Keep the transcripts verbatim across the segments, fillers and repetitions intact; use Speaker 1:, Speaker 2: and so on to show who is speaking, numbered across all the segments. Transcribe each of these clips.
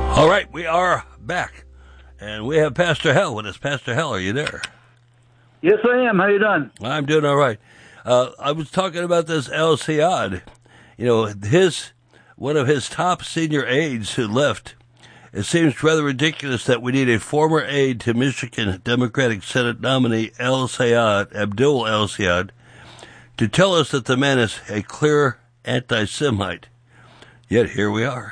Speaker 1: All right, we are back, and we have Pastor Hell with us. Pastor Hell, are you there?
Speaker 2: Yes, I am. How you doing?
Speaker 1: I'm doing all right. Uh, I was talking about this El Sayad. You know, his one of his top senior aides who left. It seems rather ridiculous that we need a former aide to Michigan Democratic Senate nominee El Sayad, Abdul El Sayad, to tell us that the man is a clear anti-Semite. Yet here we are.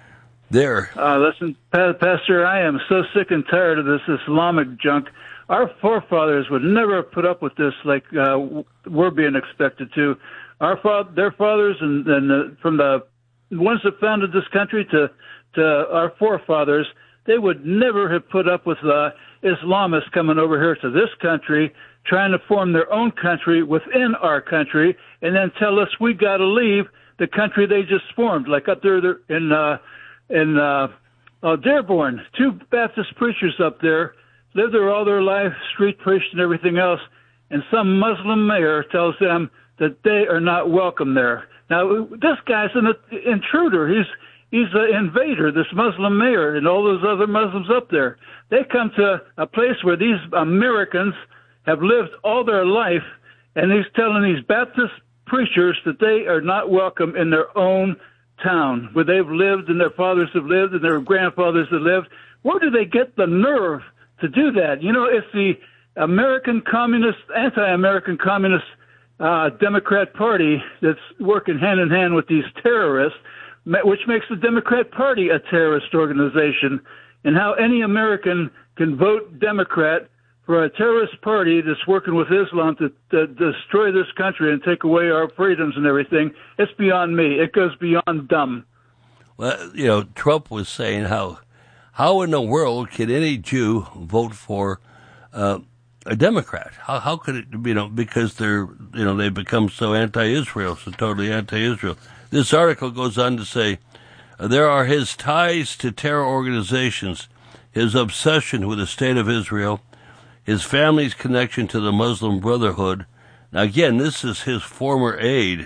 Speaker 1: There.
Speaker 2: Uh, listen, Pastor, I am so sick and tired of this Islamic junk. Our forefathers would never have put up with this like uh, we're being expected to. Our fa- their fathers and, and uh, from the ones that founded this country to, to our forefathers, they would never have put up with uh, Islamists coming over here to this country, trying to form their own country within our country, and then tell us we got to leave the country they just formed, like up there in uh, in uh, uh, Dearborn. Two Baptist preachers up there lived there all their life, street preached and everything else, and some Muslim mayor tells them that they are not welcome there. Now, this guy's an intruder. He's he's an invader, this Muslim mayor and all those other Muslims up there. They come to a place where these Americans have lived all their life, and he's telling these Baptist preachers that they are not welcome in their own town, where they've lived and their fathers have lived and their grandfathers have lived. Where do they get the nerve to do that? You know, it's the American Communist, anti-American Communist uh, Democrat Party that's working hand in hand with these terrorists, which makes the Democrat Party a terrorist organization. And how any American can vote Democrat for a terrorist party that's working with Islam to, to destroy this country and take away our freedoms and everything, it's beyond me. It goes beyond dumb.
Speaker 1: Well, you know, Trump was saying how how in the world can any Jew vote for uh, a Democrat? How how could it, you know, because they're, you know, they've become so anti-Israel, so totally anti-Israel. This article goes on to say, there are his ties to terror organizations, his obsession with the state of Israel, his family's connection to the Muslim Brotherhood. Now, again, this is his former aide.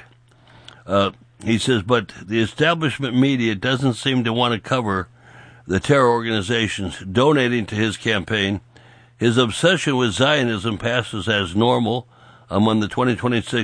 Speaker 1: Uh, he says, but the establishment media doesn't seem to want to cover the terror organizations donating to his campaign. His obsession with Zionism passes as normal among the twenty twenty-six